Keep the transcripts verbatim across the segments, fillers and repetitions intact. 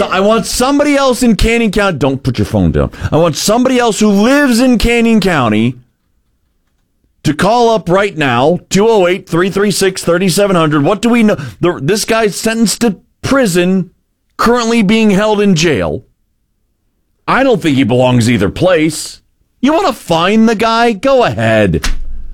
So I want somebody else in Canyon County. Don't put your phone down. I want somebody else who lives in Canyon County to call up right now, two oh eight, three three six, three seven zero zero. What do we know? The, this guy's sentenced to prison, currently being held in jail. I don't think he belongs either place. You want to find the guy? Go ahead.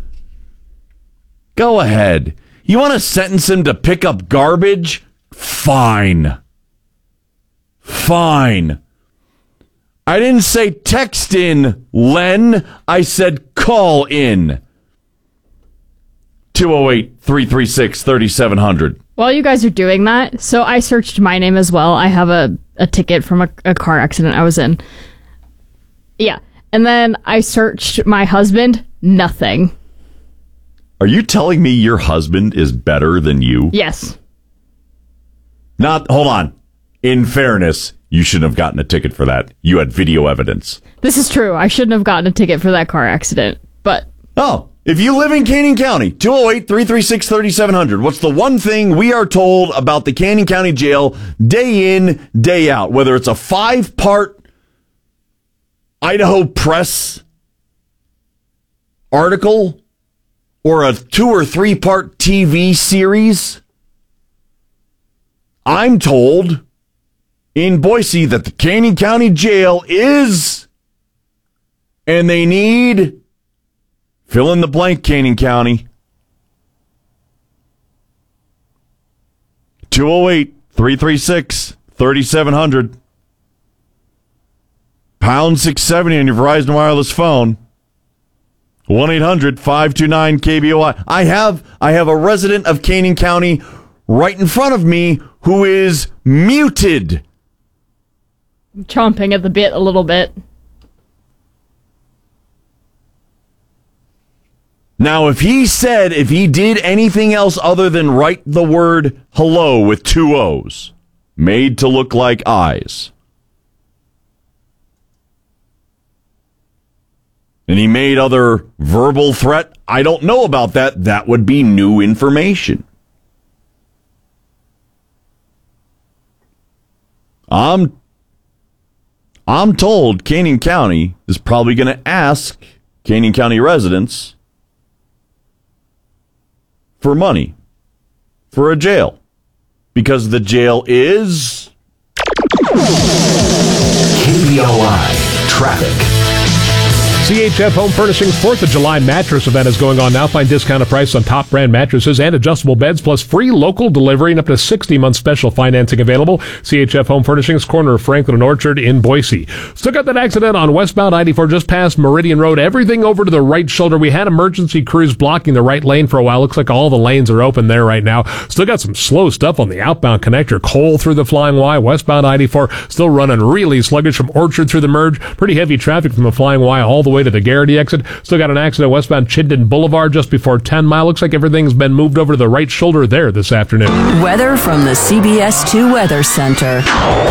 Go ahead. You want to sentence him to pick up garbage? Fine. Fine. I didn't say text in, Len. I said call in. two oh eight, three three six, three seven zero zero. While you guys are doing that, so I searched my name as well. I have a, a ticket from a, a car accident I was in. Yeah. And then I searched my husband. Nothing. Are you telling me your husband is better than you? Yes. Not, hold on. In fairness, you shouldn't have gotten a ticket for that. You had video evidence. This is true. I shouldn't have gotten a ticket for that car accident, but... Oh, if you live in Canyon County, two oh eight, three three six, three seven zero zero. What's the one thing we are told about the Canyon County Jail day in, day out? Whether it's a five-part Idaho Press article or a two or three-part T V series, I'm told in Boise that the Canyon County Jail is, and they need... Fill in the blank, Canyon County. two oh eight, three three six, three seven zero zero. Pound six seventy on your Verizon wireless phone. one eight hundred, five two nine, K B O I. I have, I have a resident of Canyon County right in front of me who is muted. Chomping at the bit a little bit. Now, if he said, if he did anything else other than write the word hello with two O's, made to look like eyes, and he made other verbal threat, I don't know about that. That would be new information. I'm, I'm told Canyon County is probably going to ask Canyon County residents for money, for a jail, because the jail is K B O I Traffic. C H F Home Furnishings fourth of July mattress event is going on now. Find discounted price on top brand mattresses and adjustable beds, plus free local delivery and up to sixty month special financing available. C H F Home Furnishings, corner of Franklin and Orchard in Boise. Still got that accident on westbound I eighty-four just past Meridian Road. Everything over to the right shoulder. We had emergency crews blocking the right lane for a while. Looks like all the lanes are open there right now. Still got some slow stuff on the outbound connector. Coal through the Flying Y. Westbound I eighty-four still running really sluggish from Orchard through the merge. Pretty heavy traffic from the Flying Y all the way to the Garrity exit. Still got an accident westbound Chittenden Boulevard just before ten mile. Looks like everything's been moved over to the right shoulder there this afternoon. Weather from the C B S two Weather Center.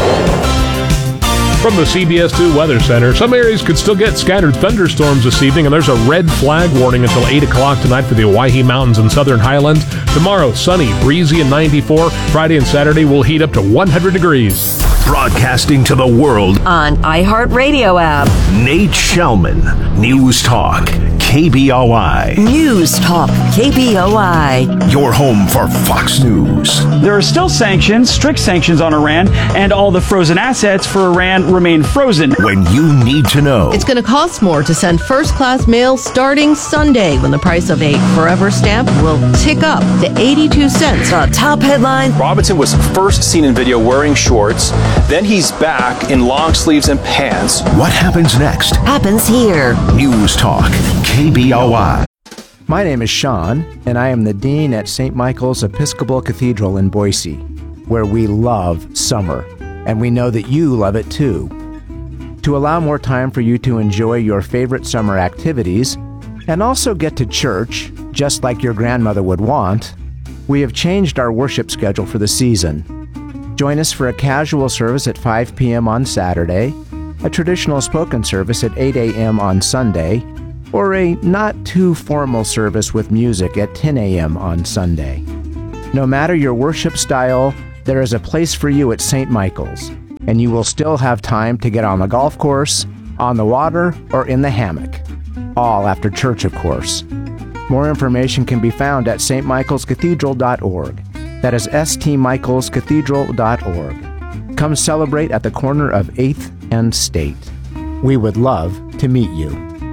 From the C B S two Weather Center, some areas could still get scattered thunderstorms this evening, and there's a red flag warning until eight o'clock tonight for the Owyhee Mountains and southern highlands. Tomorrow, sunny, breezy, and ninety-four. Friday and Saturday will heat up to one hundred degrees. Broadcasting to the world on iHeartRadio app. Nate Shellman, News Talk, K B O I. News Talk, K B O I. Your home for Fox News. There are still sanctions, strict sanctions on Iran, and all the frozen assets for Iran remain frozen. When you need to know. It's going to cost more to send first-class mail starting Sunday, when the price of a Forever stamp will tick up to eighty-two cents. The top headline. Robinson was first seen in video wearing shorts. Then he's back in long sleeves and pants. What happens next? Happens here. News Talk, K B O I. My name is Sean, and I am the Dean at Saint Michael's Episcopal Cathedral in Boise, where we love summer, and we know that you love it too. To allow more time for you to enjoy your favorite summer activities, and also get to church, just like your grandmother would want, we have changed our worship schedule for the season. Join us for a casual service at five p.m. on Saturday, a traditional spoken service at eight a.m. on Sunday, or a not-too-formal service with music at ten a.m. on Sunday. No matter your worship style, there is a place for you at Saint Michael's. and you will still have time to get on the golf course, on the water, or in the hammock. All after church, of course. More information can be found at s t michaels cathedral dot org. That is s t michaels cathedral dot org. Come celebrate at the corner of eighth and State. We would love to meet you.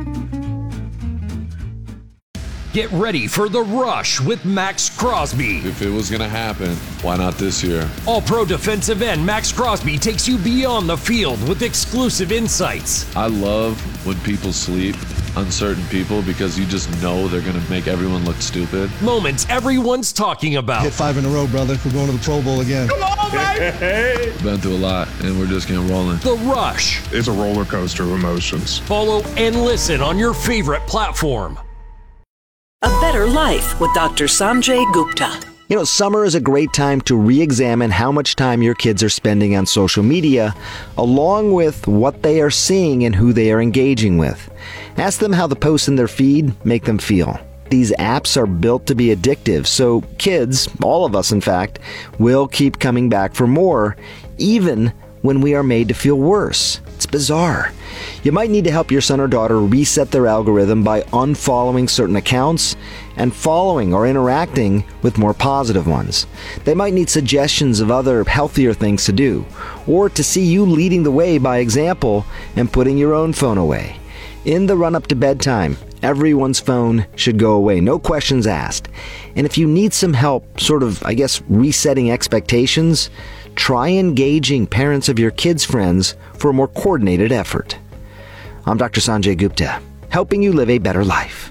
Get ready for The Rush with Max Crosby. If it was going to happen, why not this year? All-pro defensive end Max Crosby takes you beyond the field with exclusive insights. I love when people sleep, uncertain people, because you just know they're going to make everyone look stupid. Moments everyone's talking about. Hit five in a row, brother. We're going to the Pro Bowl again. Come on, baby! Been through a lot, and we're just getting rolling. The Rush. It's a roller coaster of emotions. Follow and listen on your favorite platform. A Better Life with Doctor Sanjay Gupta. You know, summer is a great time to re-examine how much time your kids are spending on social media, along with what they are seeing and who they are engaging with. Ask them how the posts in their feed make them feel. These apps are built to be addictive, so kids, all of us in fact, will keep coming back for more, even when we are made to feel worse. It's bizarre. You might need to help your son or daughter reset their algorithm by unfollowing certain accounts and following or interacting with more positive ones. They might need suggestions of other healthier things to do, or to see you leading the way by example and putting your own phone away. In the run-up to bedtime, everyone's phone should go away, no questions asked. And if you need some help, sort of, I guess, resetting expectations, try engaging parents of your kids' friends for a more coordinated effort. I'm Doctor Sanjay Gupta, helping you live a better life.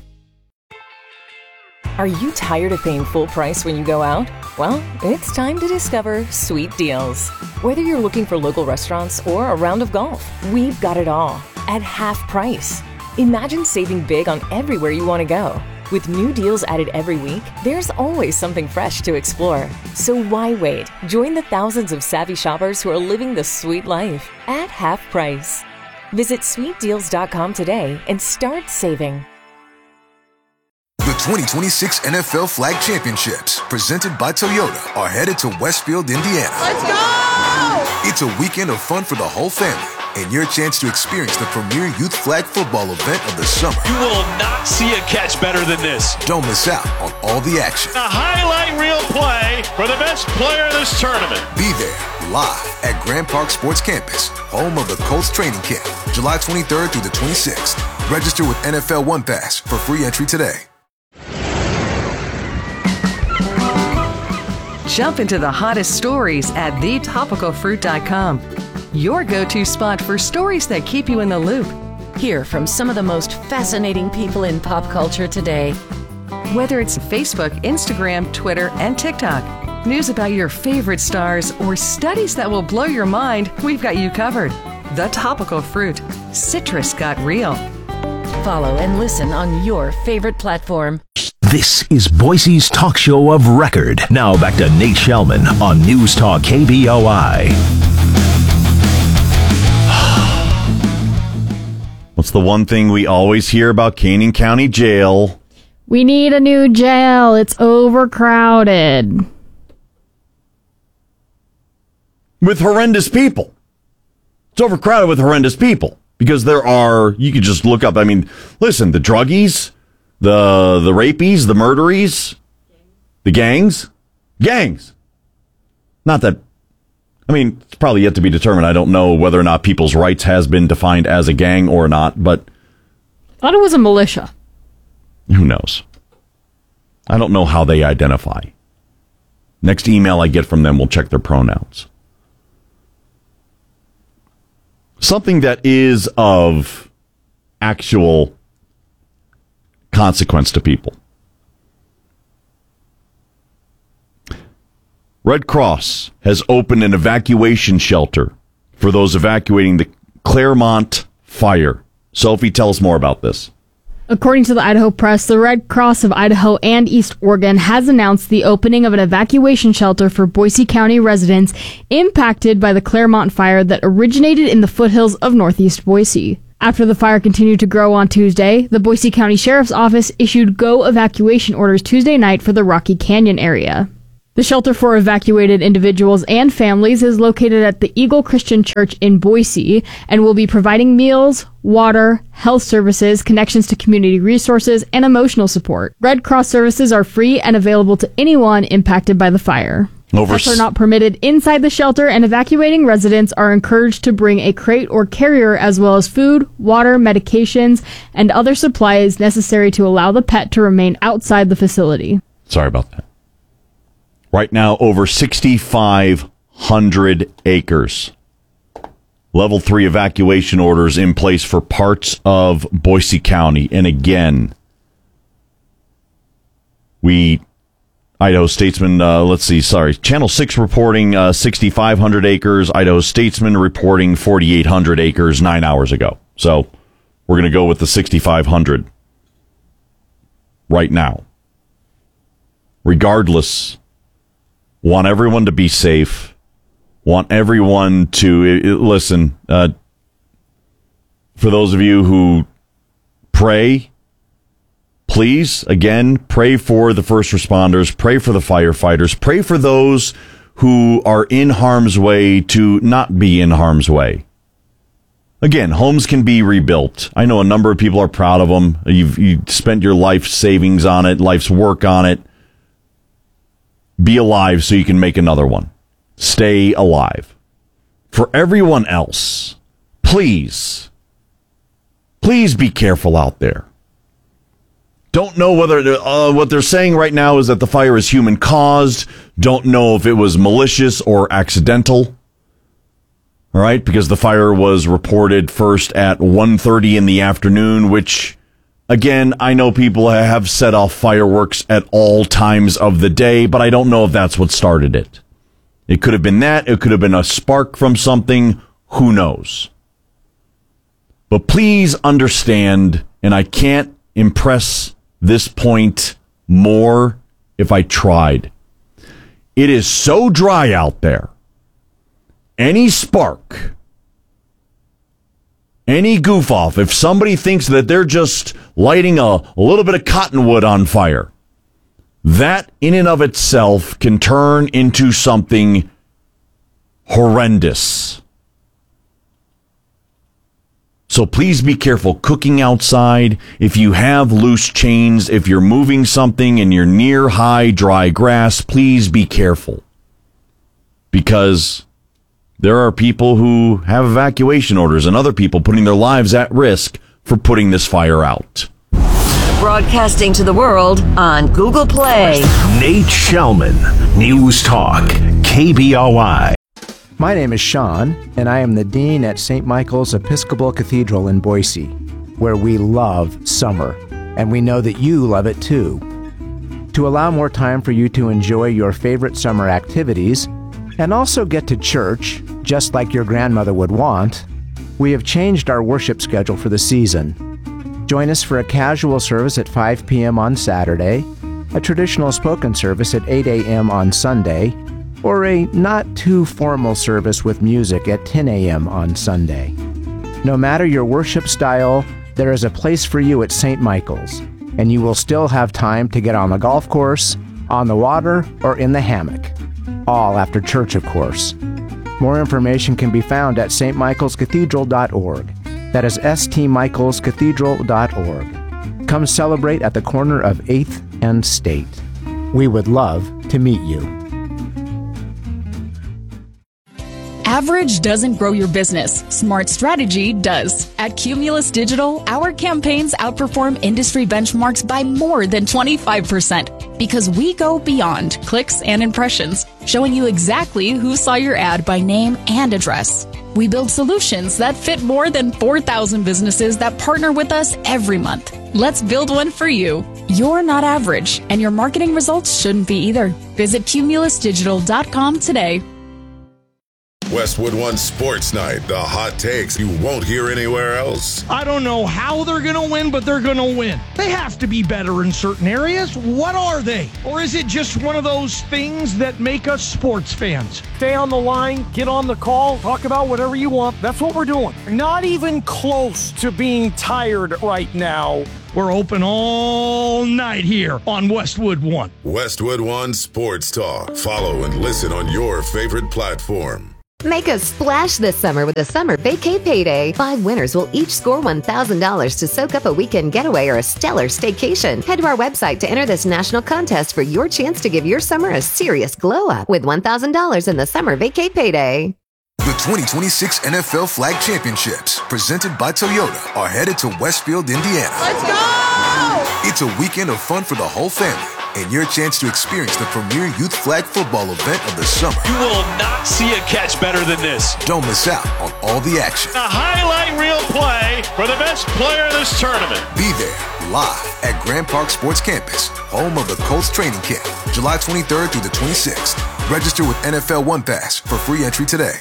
Are you tired of paying full price when you go out? Well, it's time to discover Sweet Deals. Whether you're looking for local restaurants or a round of golf, we've got it all at half price. Imagine saving big on everywhere you want to go. With new deals added every week, there's always something fresh to explore. So why wait? Join the thousands of savvy shoppers who are living the sweet life at half price. Visit sweet deals dot com today and start saving. The twenty twenty-six N F L Flag Championships, presented by Toyota, are headed to Westfield, Indiana. Let's go! It's a weekend of fun for the whole family, and your chance to experience the premier youth flag football event of the summer. You will not see a catch better than this. Don't miss out on all the action. A highlight reel play for the best player in this tournament. Be there, live at Grand Park Sports Campus, home of the Colts training camp, July twenty-third through the twenty-sixth. Register with N F L One Pass for free entry today. Jump into the hottest stories at the topical fruit dot com. Your go-to spot for stories that keep you in the loop. Hear from some of the most fascinating people in pop culture today. Whether it's Facebook, Instagram, Twitter, and TikTok, news about your favorite stars, or studies that will blow your mind, we've got you covered. The Topical Fruit. Citrus got real. Follow and listen on your favorite platform. This is Boise's talk show of record. Now back to Nate Shellman on News Talk K B O I. What's the one thing we always hear about Canyon County Jail? We need a new jail. It's overcrowded. With horrendous people. It's overcrowded with horrendous people. Because there are, you could just look up, I mean, listen, the druggies, the the rapies, the murderies, the gangs. Gangs. Not that, I mean, it's probably yet to be determined. I don't know whether or not People's Rights has been defined as a gang or not, but I thought it was a militia. Who knows? I don't know how they identify. Next email I get from them will check their pronouns. Something that is of actual consequence to people. Red Cross has opened an evacuation shelter for those evacuating the Claremont fire. Sophie, tell us more about this. According to the Idaho Press, the Red Cross of Idaho and East Oregon has announced the opening of an evacuation shelter for Boise County residents impacted by the Claremont fire that originated in the foothills of northeast Boise. After the fire continued to grow on Tuesday, the Boise County Sheriff's Office issued go evacuation orders Tuesday night for the Rocky Canyon area. The shelter for evacuated individuals and families is located at the Eagle Christian Church in Boise and will be providing meals, water, health services, connections to community resources, and emotional support. Red Cross services are free and available to anyone impacted by the fire. Over Pets are not permitted inside the shelter, and evacuating residents are encouraged to bring a crate or carrier as well as food, water, medications, and other supplies necessary to allow the pet to remain outside the facility. Sorry about that. Right now, over sixty-five hundred acres. Level three evacuation orders in place for parts of Boise County. And again, we, Idaho Statesman, uh, let's see, sorry, Channel six reporting uh, sixty-five hundred acres. Idaho Statesman reporting forty-eight hundred acres nine hours ago. So we're going to go with the sixty-five hundred right now. Regardless, want everyone to be safe. Want everyone to uh, listen. Uh, for those of you who pray, please, again, pray for the first responders, pray for the firefighters, pray for those who are in harm's way to not be in harm's way. Again, homes can be rebuilt. I know a number of people are proud of them. You've, you've spent your life savings on it, life's work on it. Be alive so you can make another one. Stay alive. For everyone else, please, please be careful out there. Don't know whether uh, what they're saying right now is that the fire is human caused. Don't know if it was malicious or accidental. All right, because the fire was reported first at one thirty in the afternoon, which, again, I know people have set off fireworks at all times of the day, but I don't know if that's what started it. It could have been that. It could have been a spark from something. Who knows? But please understand, and I can't impress this point more if I tried. It is so dry out there. Any spark, any goof off, if somebody thinks that they're just lighting a, a little bit of cottonwood on fire, that in and of itself can turn into something horrendous. So please be careful cooking outside. If you have loose chains, if you're moving something and you're near high, dry grass, please be careful. Because there are people who have evacuation orders and other people putting their lives at risk for putting this fire out. Broadcasting to the world on Google Play. Nate Shellman, News Talk, K B O I. My name is Sean, and I am the Dean at Saint Michael's Episcopal Cathedral in Boise, where we love summer, and we know that you love it too. To allow more time for you to enjoy your favorite summer activities, and also get to church, just like your grandmother would want, we have changed our worship schedule for the season. Join us for a casual service at five p.m. on Saturday, a traditional spoken service at eight a.m. on Sunday, or a not-too-formal service with music at ten a.m. on Sunday. No matter your worship style, there is a place for you at Saint Michael's, and you will still have time to get on the golf course, on the water, or in the hammock. All after church, of course. More information can be found at s t michaels cathedral dot org. That is s t michaels cathedral dot org. Come celebrate at the corner of eighth and State. We would love to meet you. Average doesn't grow your business. Smart strategy does. At Cumulus Digital, our campaigns outperform industry benchmarks by more than twenty-five percent because we go beyond clicks and impressions, showing you exactly who saw your ad by name and address. We build solutions that fit more than four thousand businesses that partner with us every month. Let's build one for you. You're not average, and your marketing results shouldn't be either. Visit cumulus digital dot com today. Westwood One Sports Night, the hot takes you won't hear anywhere else. I don't know how they're going to win, but they're going to win. They have to be better in certain areas. What are they? Or is it just one of those things that make us sports fans? Stay on the line, get on the call, talk about whatever you want. That's what we're doing. Not even close to being tired right now We're open all night here on Westwood One. Westwood One Sports Talk. Follow and listen on your favorite platform. Make a splash this summer with a summer vacay payday. Five winners will each score one thousand dollars to soak up a weekend getaway or a stellar staycation. Head to our website to enter this national contest for your chance to give your summer a serious glow up with one thousand dollars in the summer vacay payday. The twenty twenty-six N F L Flag Championships, presented by Toyota, are headed to Westfield, Indiana. Let's go! It's a weekend of fun for the whole family and your chance to experience the premier youth flag football event of the summer. You will not see a catch better than this. Don't miss out on all the action. A highlight reel play for the best player in this tournament. Be there live at Grand Park Sports Campus, home of the Colts training camp, July twenty-third through the twenty-sixth. Register with N F L One Pass for free entry today.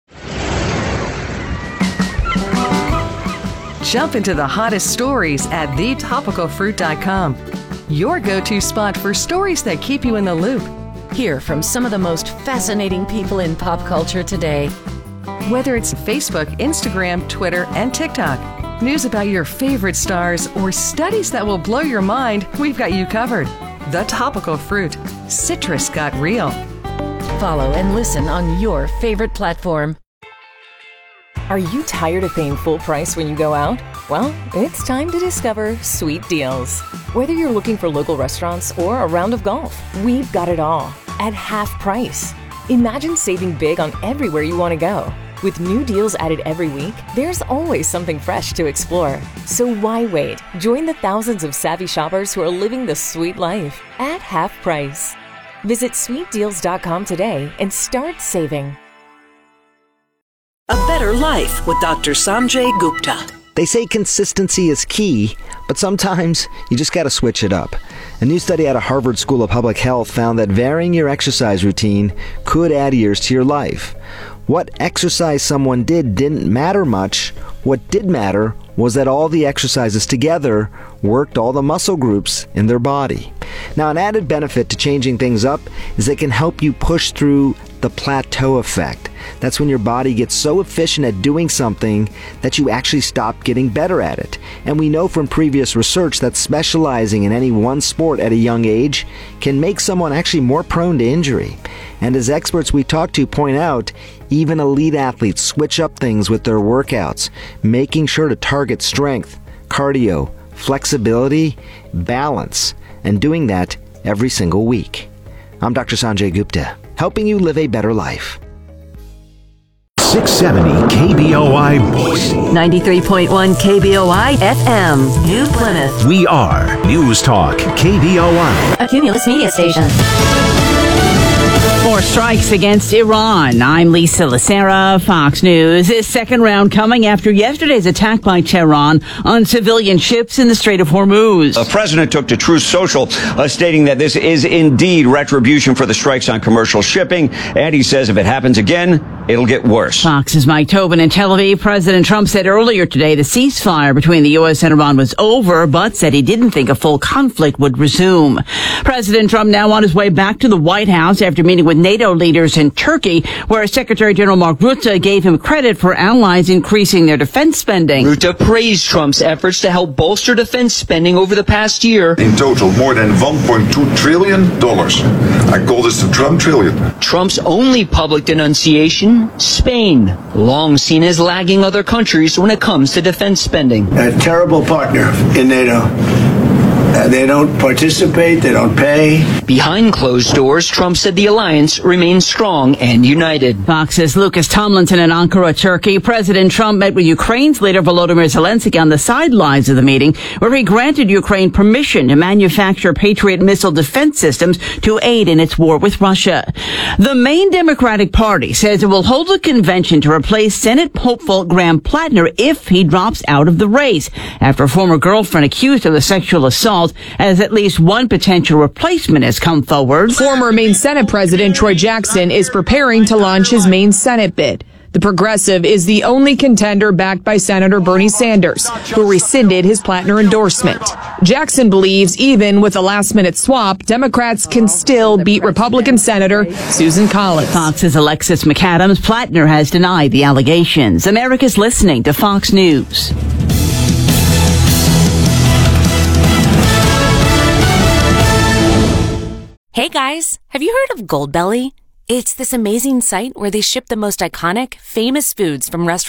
Jump into the hottest stories at the topical fruit dot com. Your go-to spot for stories that keep you in the loop. Hear from some of the most fascinating people in pop culture today. Whether it's Facebook, Instagram, Twitter, and TikTok, news about your favorite stars, or studies that will blow your mind, we've got you covered. The Topical Fruit. Citrus got real. Follow and listen on your favorite platform. Are you tired of paying full price when you go out? Well, it's time to discover Sweet Deals. Whether you're looking for local restaurants or a round of golf, we've got it all at half price. Imagine saving big on everywhere you want to go. With new deals added every week, there's always something fresh to explore. So why wait? Join the thousands of savvy shoppers who are living the sweet life at half price. Visit sweet deals dot com today and start saving. A Better Life with Doctor Sanjay Gupta. They say consistency is key, but sometimes you just got to switch it up. A new study out of Harvard School of Public Health found that varying your exercise routine could add years to your life. What exercise someone did didn't matter much. What did matter was that all the exercises together worked all the muscle groups in their body. Now, an added benefit to changing things up is it can help you push through the plateau effect. That's when your body gets so efficient at doing something that you actually stop getting better at it. And we know from previous research that specializing in any one sport at a young age can make someone actually more prone to injury. And as experts we talk to point out, even elite athletes switch up things with their workouts, making sure to target strength, cardio, flexibility, balance, and doing that every single week. I'm Doctor Sanjay Gupta, helping you live a better life. six seventy K B O I Boise. ninety-three point one K B O I F M, New Plymouth. We are News Talk K B O I. A Cumulus media station. More strikes against Iran. I'm Lisa Lacera, Fox News. This second round coming after yesterday's attack by Tehran on civilian ships in the Strait of Hormuz. The president took to Truth Social, uh, stating that this is indeed retribution for the strikes on commercial shipping. And he says if it happens again, it'll get worse. Fox's Mike Tobin in Tel Aviv. President Trump said earlier today the ceasefire between the U S and Iran was over, but said he didn't think a full conflict would resume. President Trump now on his way back to the White House after meeting with NATO leaders in Turkey, where Secretary General Mark Rutte gave him credit for allies increasing their defense spending. Rutte praised Trump's efforts to help bolster defense spending over the past year. In total, more than one point two trillion dollars. I call this the Trump trillion. Trump's only public denunciation, Spain, long seen as lagging other countries when it comes to defense spending. A terrible partner in NATO. Uh, they don't participate, they don't pay. Behind closed doors, Trump said the alliance remains strong and united. Fox's Lucas Tomlinson in Ankara, Turkey. President Trump met with Ukraine's leader Volodymyr Zelensky on the sidelines of the meeting, where he granted Ukraine permission to manufacture Patriot missile defense systems to aid in its war with Russia. The main Democratic Party says it will hold a convention to replace Senate hopeful Graham Plattner if he drops out of the race, after a former girlfriend accused of a sexual assault, as at least one potential replacement has come forward. Former Maine Senate President Troy Jackson is preparing to launch his Maine Senate bid. The progressive is the only contender backed by Senator Bernie Sanders, who rescinded his Plattner endorsement. Jackson believes even with a last-minute swap, Democrats can still beat Republican Senator Susan Collins. Fox's Alexis McAdams. Plattner has denied the allegations. America's listening to Fox News. Hey guys, have you heard of Goldbelly? It's this amazing site where they ship the most iconic, famous foods from restaurants